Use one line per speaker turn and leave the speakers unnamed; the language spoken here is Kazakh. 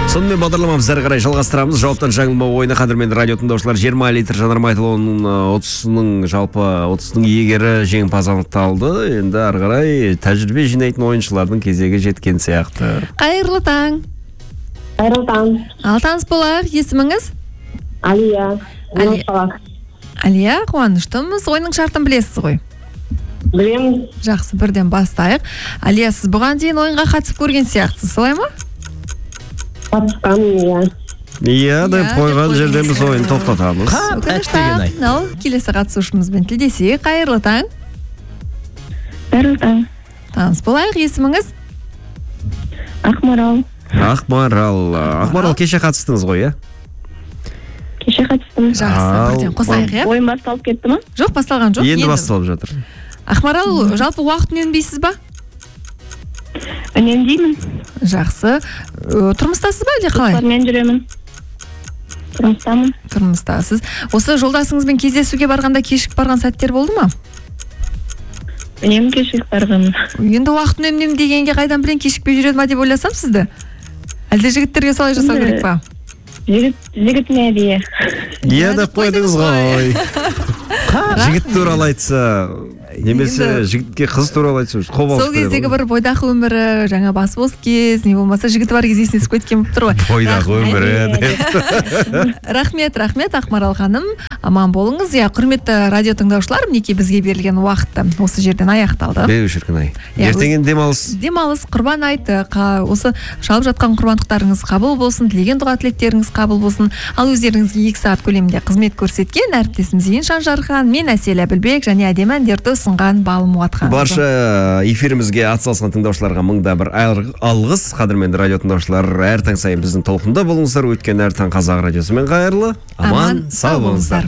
Сонымен бағдарламамызды әрі қарай жалғастырамыз. Жауаптан жаңылмау ойыны қадірменді радио тыңдаушылар 20 литр жанармай талонының 30-ның иегері жеңімпаз анықталды. Енді әрі қарай тәжірибе жинайтын ойыншылардың кезегі жеткен сияқты.
Қайырлы таң.
Қайырлы таң.
Ал таныс болайық, есіміңіз?
Алия.
Алия, қуаныштымыз. Ойынның шартын білесіз ғой?
Білемін.
Жақсы, бірден бастайық. Алия, сіз бұған дейін ойынға қатысып көрген сияқтысыз, солай ма?
Қатысқан, иә.
Иә, деп қойған жерден біз ойын тоқтатамыз.
Ал, келесі қатысушымызбен тілдесейік. Қайырлы таң.
Қайырлы таң.
Таныс болайық, есіміңіз?
Ақмарал.
Ақмарал, кеше қатыстыңыз ғой, иә?
Кеше қатыстым.
Жақсы, бірден қосайық, иә?
Ойын басталып кетті ма?
Жоқ, басталған жоқ.
Енді басталып жатыр.
Ақмарал, жалпы уақыт үнемдейсіз ба?
Үнемдеймін.
Жақсы. Тұрмыстасыз ба, әлде қалай?
Мен жүремін. Тұрмыстамын.
Тұрмыстасыз. Осы жолдасыңызбен кездесуге барғанда кешігіп барған сәттер болды ма?
Үнемі кешігіп барғанмын.
Енді уақыт үнемдеймін дегенге қайдан білен кешікпей жүреді ма деп ойласам сізді? Әлде жігіттерге солай жасау керек па?
Жігітіне әдейі.
Иә деп қойдыңыз ғой. Жігіт туралы айтса, немесе жігітке қыз туралы айтса,
сол кездегі бір бойдақ өмірі, жаңа бас бос кез, не болмаса жігіті бар кез есіне түсіп кеткен болып тұр ғой.
Бойдақ өмірі.
Рахмет, Ақмарал ханым. Аман болыңыз. Иә, құрметті радио тыңдаушылар, мінекей бізге берілген уақытты осы жерден аяқталды.
Шіркін-ай. Ертеңін демалыс,
құрбан айты. Осы шалып жатқан құрбандықтарыңыз қабыл болсын, тілеген дұға тілектеріңіз қабыл болсын. Ал өздеріңізге 2 сағат көлемінде қызмет көрсеткен әріптесім Зейін Жархан, мен Әсел Әбілбек және әдемі әндерді ұсынған Балым Муатхан.
Барша эфирімізге атсалысқан тыңдаушыларға мыңда бір алғыс. Қадірменді радио тыңдаушылар, әр таң сайын біздің толқында болыңыздар. Өткен әр таң қазақ радиосымен қайырлы. Аман, сау болыңыздар.